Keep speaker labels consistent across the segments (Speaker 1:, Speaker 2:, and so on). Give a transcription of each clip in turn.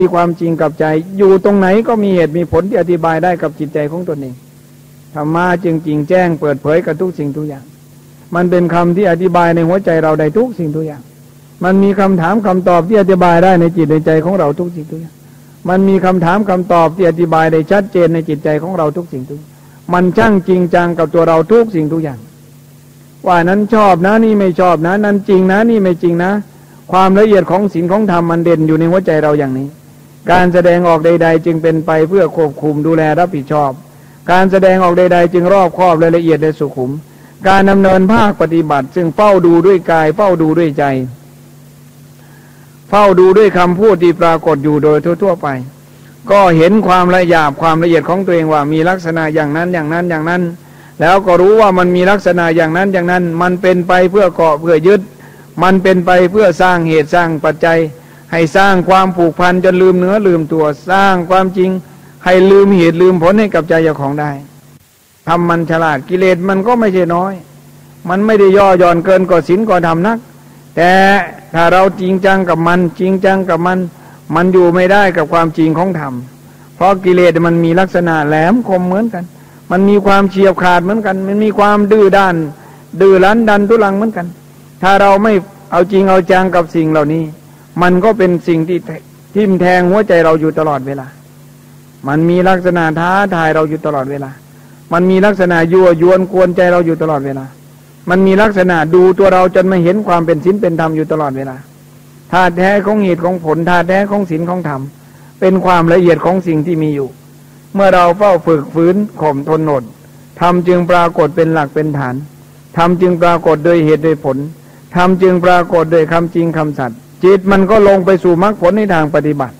Speaker 1: มีความจริงกับใจอยู่ตรงไหนก็มีเหตุมีผลที่อธิบายได้กับจิตใจของตนเองธรรมะจึงจริงแจ้งเปิดเผยกับทุกสิ่งทุกอย่างมันเป็นคำที่อธิบายในหัวใจเราได้ทุกสิ่งทุกอย่างมันมีคำถามคำตอบที่อธิบายได้ในจิตในใจของเราทุกสิ่งทุกอย่างมันมีคำถามคำตอบที่อธิบายได้ชัดเจนในจิตใจของเราทุกสิ่งทุกอย่างมันช่างจริงจังกับตัวเราทุกสิ่งทุกอย่างว่านั้นชอบนะนี่ไม่ชอบนะนั้นจริงนะนี่ไม่จริงนะความละเอียดของศีลของธรรมมันเด่นอยู่ในหัวใจเราอย่างนี้การแสดงออกใดๆจึงเป็นไปเพื่อควบคุมดูแลรับผิดชอบการแสดงออกใดๆจึงรอบคอบและละเอียดและสุขุมการดำเนินภาคปฏิบัติจึงเฝ้าดูด้วยกายเฝ้าดูด้วยใจเฝ้าดูด้วยคำพูดที่ปรากฏอยู่โดยทั่วๆไปก็เห็นความละเอียดความละเอียดของตัวเองว่ามีลักษณะอย่างนั้นอย่างนั้นอย่างนั้นแล้วก็รู้ว่ามันมีลักษณะอย่างนั้นอย่างนั้นมันเป็นไปเพื่อเกาะเพื่อยึดมันเป็นไปเพื่อสร้างเหตุสร้างปัจจัยให้สร้างความผูกพันจนลืมเนื้อลืมตัวสร้างความจริงให้ลืมเหตุลืมผลให้กับใจเจ้าของได้ทำมันฉลาดกิเลสมันก็ไม่ใช่น้อยมันไม่ได้ย่อหย่อนเกินกว่าศีลกว่าธรรมนักแต่ถ้าเราจริงจังกับมันจริงจังกับมันอยู่ไม่ได้กับความจริงของธรรมเพราะกิเลสมันมีลักษณะแหลมคมเหมือนกันมันมีความเฉียบขาดเหมือนกันมันมีความดื้อด้านดื้อรั้นดันทุรังเหมือนกันถ้าเราไม่เอาจริงเอาจังกับสิ่งเหล่านี้มันก็เป็นสิ่งที่ทิ่มแทงหัวใจเราอยู่ตลอดเวลามันมีลักษณะท้าทายเราอยู่ตลอดเวลามันมีลักษณะยั่วยวนกวนใจเราอยู่ตลอดเวลามันมีลักษณะดูตัวเราจนไม่เห็นความเป็นศีลเป็นธรรมอยู่ตลอดเวลาธาตุแท้ของเหตุของผลธาตุแท้ของศีลของธรรมเป็นความละเอียดของสิ่งที่มีอยู่เมื่อเราเฝ้าฝึกฝืนข่มทนอดธรรมจึงปรากฏเป็นหลักเป็นฐานธรรมจึงปรากฏโดยเหตุโดยผลธรรมจึงปรากฏโดยคำจริงคำสัตย์จิตมันก็ลงไปสู่มรรคผลในทางปฏิบัติ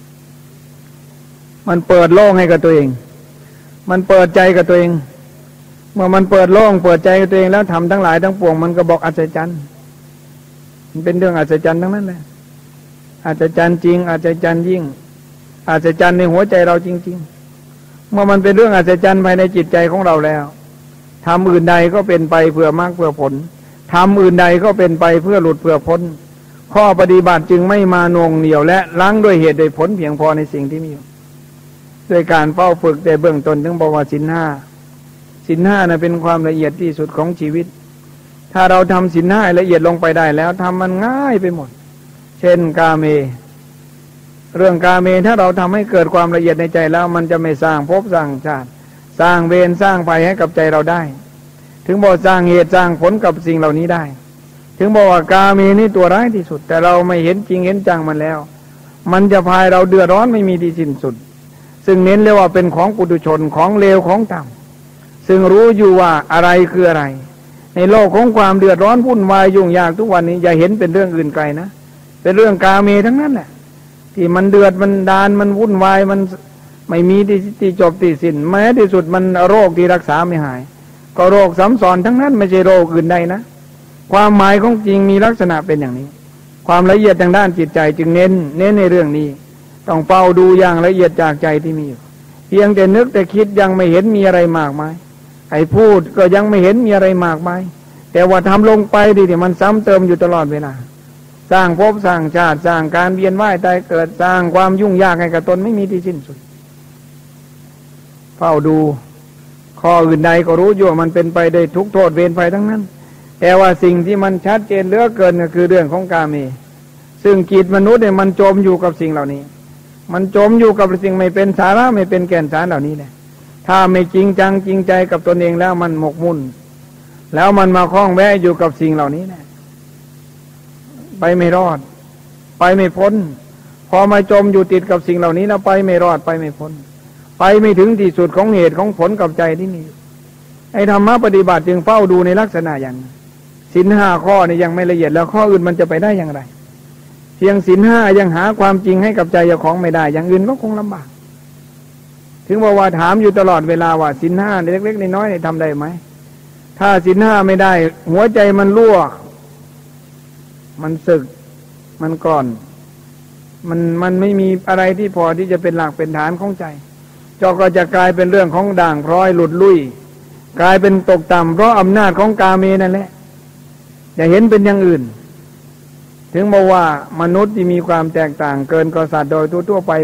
Speaker 1: มันเปิดโล่งให้กับตัวเองมันเปิดใจกับตัวเองเมื่อมันเปิดโล่งเปิดใจกับตัวเองแล้วทำทั้งหลายทั้งปวงมันก็บอกอัศจรรย์มันเป็นเรื่องอัศจรรย์ทั้งนั้นแหละอัศจรรย์จริงอัศจรรย์ยิ่งอัศจรรย์ในหัวใจเราจริงๆเมื่อมันเป็นเรื่องอัศจรรย์ภายในจิตใจของเราแล้วทำอื่นใดก็เป็นไปเพื่อมรรคเพื่อผลทำอื่นใดก็เป็นไปเพื่อหลุดเพื่อพ้นข้อปฏิบัติจึงไม่มาหน่วงเหนี่ยวและล้างด้วยเหตุด้วยผลเพียงพอในสิ่งที่มีอยู่ด้วยการเฝ้าฝึกแต่เบื้องต้นถึงบอกว่าศีลห้านะเป็นความละเอียดที่สุดของชีวิตถ้าเราทำศีลห้าละเอียดลงไปได้แล้วทำมันง่ายไปหมดเช่นกาเมเรื่องกาเมถ้าเราทำให้เกิดความละเอียดในใจแล้วมันจะไม่สร้างภพสร้างชาติสร้างเวรสร้างภัยให้กับใจเราได้ถึงบอกสร้างเหตุสร้างผลกับสิ่งเหล่านี้ได้ถึงบอกว่ากาเมนี่ตัวร้ายที่สุดแต่เราไม่เห็นจริงเห็นจังมันแล้วมันจะพายเราเดือดร้อนไม่มีที่สิ้นสุดซึ่งเน้นเรียกว่าเป็นของปุถุชนของเลวของต่ำซึ่งรู้อยู่ว่าอะไรคืออะไรในโลกของความเดือดร้อนวุ่นวายยุ่งยากทุกวันนี้อย่าเห็นเป็นเรื่องอื่นไกลนะเป็นเรื่องกาเมทั้งนั้นแหละที่มันเดือดมันดานมันวุ่นวายมันไม่มีที่จบที่สิ้นแม้ที่สุดมันโรคที่รักษาไม่หายก็โรคซ้ำซ้อนทั้งนั้นไม่ใช่โรคอื่นใดนะความหมายของจริงมีลักษณะเป็นอย่างนี้ความละเอียดทางด้านจิตใจจึงเน้นในเรื่องนี้ต้องเฝ้าดูอย่างละเอียดจากใจที่มีอยู่เพียงแต่นึกแต่คิดยังไม่เห็นมีอะไรมากมายไอ้พูดก็ยังไม่เห็นมีอะไรมากมายแต่ว่าทำลงไปดิมันซ้ำเติมอยู่ตลอดเวลาสร้างภพสร้างชาติสร้างการเวียนว่ายตายเกิดสร้างความยุ่งยากให้กับตนไม่มีที่สิ้นสุดเฝ้าดูข้ออื่นใดก็รู้อยู่ว่ามันเป็นไปได้ทุกโทษเวรภัยทั้งนั้นแต่ว่าสิ่งที่มันชัดเจนเหลือเกินก็คือเรื่องของกาเมซึ่งจิตมนุษย์เนี่ยมันจมอยู่กับสิ่งเหล่านี้มันจมอยู่กับสิ่งไม่เป็นสาระไม่เป็นแก่นสารเหล่านี้แหละถ้าไม่จริงจังจริงใจกับตนเองแล้วมันหมกมุ่นแล้วมันมาคล้องแวะอยู่กับสิ่งเหล่านี้แหละไปไม่รอดไปไม่พ้นพอมาจมอยู่ติดกับสิ่งเหล่านี้แล้วไปไม่รอดไปไม่พ้นไปไม่ถึงที่สุดของเหตุของผลกับใจที่มีไอ้ธรรมะปฏิบัติจึงเฝ้าดูในลักษณะอย่างศีลห้าข้อนี่ยังไม่ละเอียดแล้วข้ออื่นมันจะไปได้อย่างไรเพียงศีลห้ายังหาความจริงให้กับใจเจ้าของไม่ได้อย่างอื่นก็คงลำบากถึงบอกว่าถามอยู่ตลอดเวลาว่าศีลห้าเล็กๆน้อยๆทำได้ไหมถ้าศีลห้าไม่ได้หัวใจมันรั่วมันสึกมันกร่อนมันไม่มีอะไรที่พอที่จะเป็นหลักเป็นฐานของใจก็จะกลายเป็นเรื่องของด่างพร้อยหลุดลุ่ยกลายเป็นตกต่ำเพราะอำนาจของกาเมนั่นแหละอย่าเห็นเป็นอย่างอื่นถึงบอกว่ามนุษย์ที่มีความแตกต่างเกินกว่าสัตว์โดยทั่วไป